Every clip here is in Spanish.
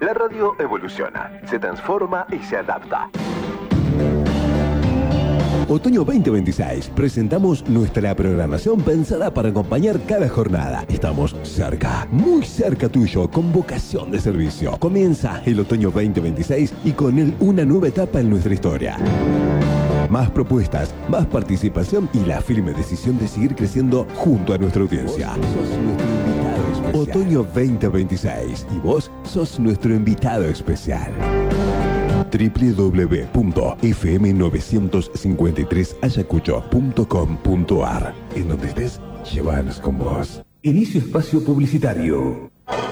La radio evoluciona, se transforma y se adapta. Otoño 2026, presentamos nuestra programación pensada para acompañar cada jornada. Estamos cerca, muy cerca tuyo, con vocación de servicio. Comienza el otoño 2026 y con él una nueva etapa en nuestra historia. Más propuestas, más participación y la firme decisión de seguir creciendo junto a nuestra audiencia. Otoño 2026 y vos sos nuestro invitado especial. www.fm953ayacucho.com.ar. En donde estés, llévanos con vos. Inicio espacio publicitario.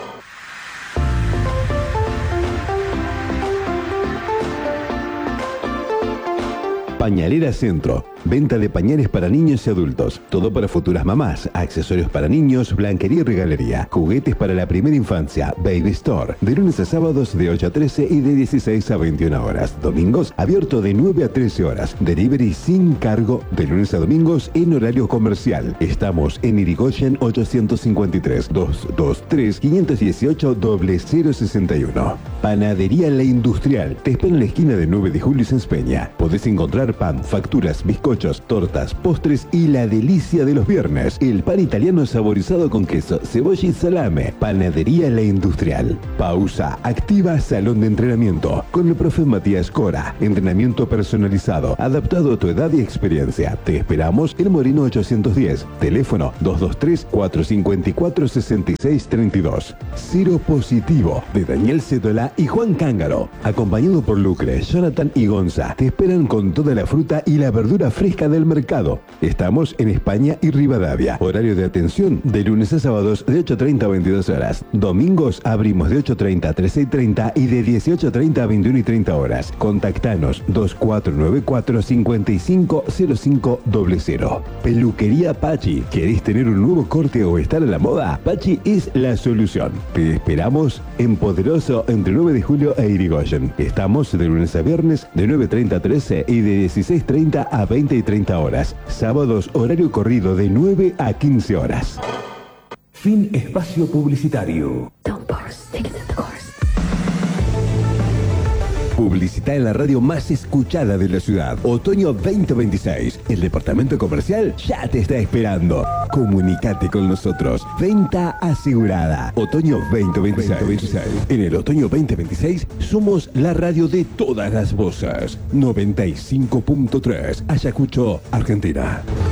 Pañalera Centro. Venta de pañales para niños y adultos. Todo para futuras mamás. Accesorios para niños, blanquería y regalería. Juguetes para la primera infancia. Baby Store. De lunes a sábados de 8 a 13 y de 16 a 21 horas. Domingos abierto de 9 a 13 horas. Delivery sin cargo de lunes a domingos en horario comercial. Estamos en Irigoyen 853 223 518 0061. Panadería La Industrial. Te espera en la esquina de 9 de julio y Sáenz Peña. Podés encontrar pan, facturas, bizcochos, tortas, postres y la delicia de los viernes, el pan italiano saborizado con queso, cebolla y salame. Panadería La Industrial. Pausa activa salón de entrenamiento con el profe Matías Cora. Entrenamiento personalizado, adaptado a tu edad y experiencia. Te esperamos en Moreno 810. Teléfono 223-454-6632. Cero Positivo de Daniel Cédola y Juan Cángaro. Acompañado por Lucre, Jonathan y Gonza. Te esperan con toda la fruta y la verdura fresca del mercado. Estamos en España y Rivadavia. Horario de atención de lunes a sábados de 8:30 a 22 horas. Domingos abrimos de 8:30 a 13:30 y de 18:30 a 21:30 horas. Contactanos 2494-550500. Peluquería Pachi. ¿Querés tener un nuevo corte o estar a la moda? Pachi es la solución. Te esperamos en Poderoso entre 9 de julio e Irigoyen. Estamos de lunes a viernes de 9:30 a 13 y de 16:30 a 20:30 horas. Sábados horario corrido de 9 a 15 horas. Fin espacio publicitario. Publicita en la radio más escuchada de la ciudad. Otoño 2026. El departamento comercial ya te está esperando. Comunicate con nosotros. Venta asegurada. Otoño 2026. En el otoño 2026 somos la radio de todas las voces. 95.3 Ayacucho, Argentina.